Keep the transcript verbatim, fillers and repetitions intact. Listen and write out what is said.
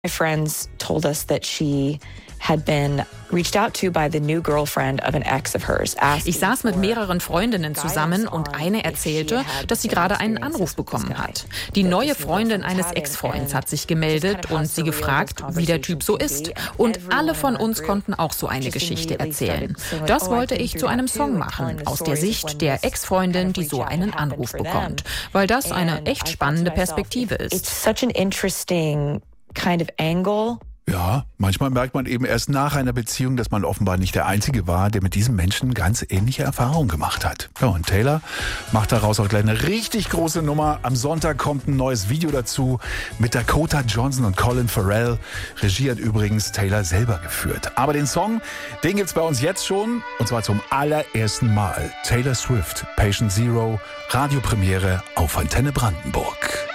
My friends told us that she had been reached out to by the new girlfriend of an ex of hers. Ich saß mit mehreren Freundinnen zusammen und eine erzählte, dass sie gerade einen Anruf bekommen hat. Die neue Freundin eines Ex-Freunds hat sich gemeldet und sie gefragt, wie der Typ so ist. Und alle von uns konnten auch so eine Geschichte erzählen. Das wollte ich zu einem Song machen, aus der Sicht der Ex-Freundin, die so einen Anruf bekommt. Weil das eine echt spannende Perspektive ist. It's such an interesting kind of angle. Ja, manchmal merkt man eben erst nach einer Beziehung, dass man offenbar nicht der Einzige war, der mit diesem Menschen ganz ähnliche Erfahrungen gemacht hat. Ja, und Taylor macht daraus auch gleich eine richtig große Nummer. Am Sonntag kommt ein neues Video dazu mit Dakota Johnson und Colin Farrell. Regie hat übrigens Taylor selber geführt. Aber den Song, den gibt's bei uns jetzt schon, und zwar zum allerersten Mal. Taylor Swift, Patient Zero, Radiopremiere auf Antenne Brandenburg.